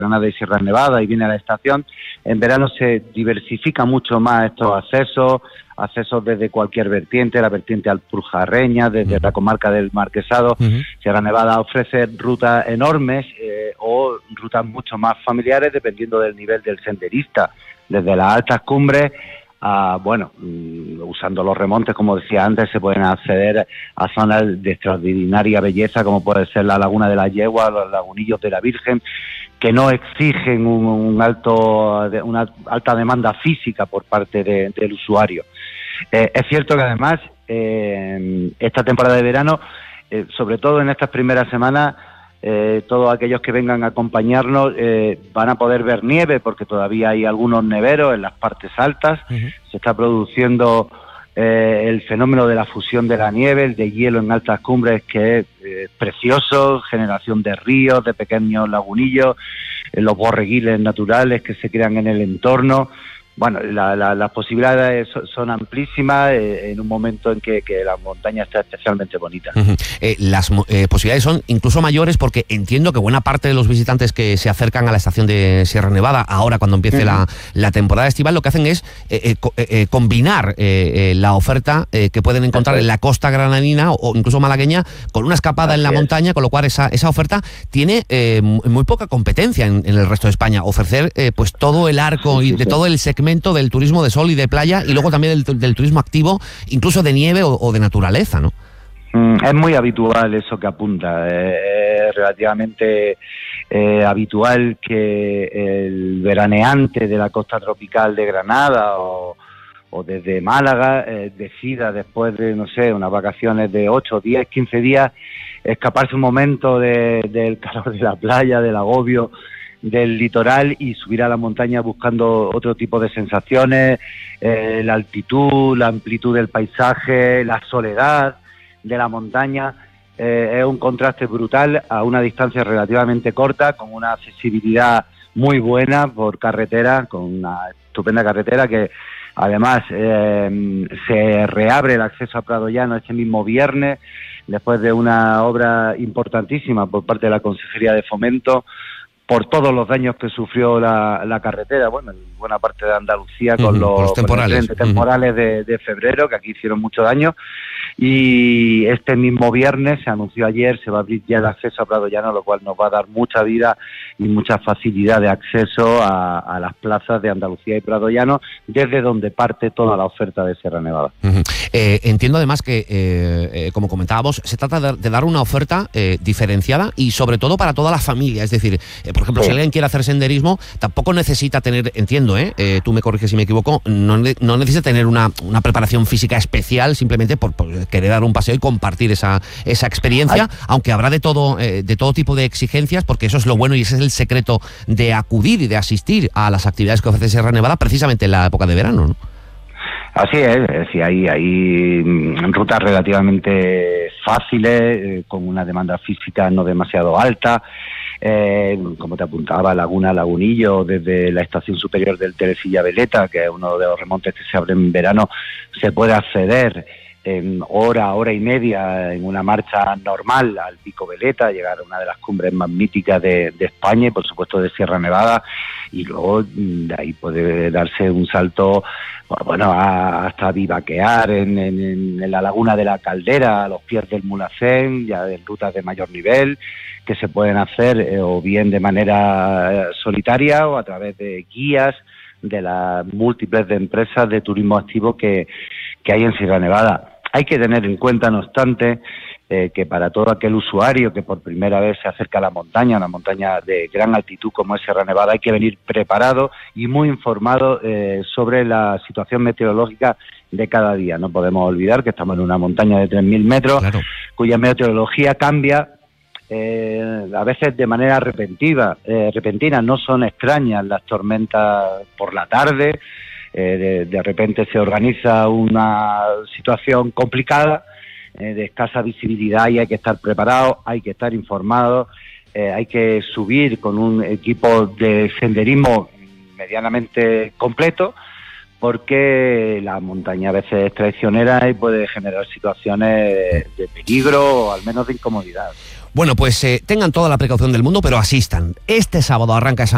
Granada y Sierra Nevada y viene a la estación, en verano se diversifica mucho más estos accesos desde cualquier vertiente, la vertiente alpujarreña, desde la comarca del Marquesado. Sierra Nevada ofrece rutas enormes o rutas mucho más familiares dependiendo del nivel del senderista, desde las altas cumbres a, usando los remontes, como decía antes, se pueden acceder a zonas de extraordinaria belleza, como puede ser la Laguna de la Yegua, los lagunillos de la Virgen, que no exigen una alta demanda física por parte del usuario. Es cierto que además esta temporada de verano, sobre todo en estas primeras semanas, todos aquellos que vengan a acompañarnos van a poder ver nieve, porque todavía hay algunos neveros en las partes altas. Se está produciendo el fenómeno de la fusión de la nieve, el de hielo en altas cumbres, que es precioso, generación de ríos, de pequeños lagunillos, los borreguiles naturales que se crean en el entorno. Bueno, las posibilidades son amplísimas en un momento en que la montaña está especialmente bonita. Las posibilidades son incluso mayores, porque entiendo que buena parte de los visitantes que se acercan a la estación de Sierra Nevada, ahora cuando empiece la temporada estival, lo que hacen es combinar la oferta que pueden encontrar en la costa granadina o incluso malagueña con una escapada en la montaña, con lo cual esa oferta tiene muy poca competencia en el resto de España. Ofrecer pues todo el arco y de todo el segmento del turismo de sol y de playa, y luego también del turismo activo, incluso de nieve o de naturaleza, ¿no? Es muy habitual eso que apunta. Es relativamente habitual que el veraneante de la costa tropical de Granada o desde Málaga decida, después de, unas vacaciones de 8, 10, 15 días, escaparse un momento del calor de la playa, del agobio del litoral, y subir a la montaña buscando otro tipo de sensaciones, la altitud, la amplitud del paisaje, la soledad de la montaña. Es un contraste brutal a una distancia relativamente corta, con una accesibilidad muy buena por carretera, con una estupenda carretera que además se reabre el acceso a Prado Llano este mismo viernes, después de una obra importantísima por parte de la Consejería de Fomento, por todos los daños que sufrió la carretera, en buena parte de Andalucía, con los temporales de febrero, que aquí hicieron mucho daño. Y este mismo viernes, se anunció ayer, se va a abrir ya el acceso a Prado Llano, lo cual nos va a dar mucha vida y mucha facilidad de acceso a las plazas de Andalucía y Prado Llano, desde donde parte toda la oferta de Sierra Nevada. Entiendo además que, como comentábamos, se trata de dar una oferta diferenciada y sobre todo para toda la familia. Es decir, por ejemplo, si alguien quiere hacer senderismo, tampoco necesita tener, entiendo, tú me corriges si me equivoco, no necesita tener una preparación física especial, simplemente por querer dar un paseo y compartir esa experiencia, aunque habrá de todo tipo de exigencias, porque eso es lo bueno y ese es el secreto de acudir y de asistir a las actividades que ofrece Sierra Nevada precisamente en la época de verano, ¿no? Así es decir, hay rutas relativamente fáciles, con una demanda física no demasiado alta, como te apuntaba, Lagunillo, desde la estación superior del Teresilla Veleta, que es uno de los remontes que se abren en verano, se puede acceder en hora y media en una marcha normal al Pico Veleta, llegar a una de las cumbres más míticas de España y por supuesto de Sierra Nevada, y luego de ahí puede darse un salto hasta vivaquear en la Laguna de la Caldera, a los pies del Mulhacén, ya en rutas de mayor nivel, que se pueden hacer o bien de manera solitaria o a través de guías de las múltiples de empresas de turismo activo que hay en Sierra Nevada. Hay que tener en cuenta, no obstante, que para todo aquel usuario que por primera vez se acerca a la montaña, una montaña de gran altitud como es Sierra Nevada, hay que venir preparado y muy informado sobre la situación meteorológica de cada día. No podemos olvidar que estamos en una montaña de 3.000 metros, cuya meteorología cambia a veces de manera repentina. No son extrañas las tormentas por la tarde. De repente se organiza una situación complicada, de escasa visibilidad, y hay que estar preparado, hay que estar informado, hay que subir con un equipo de senderismo medianamente completo, porque la montaña a veces es traicionera y puede generar situaciones de peligro o al menos de incomodidad. Bueno, pues tengan toda la precaución del mundo, pero asistan. Este sábado arranca esa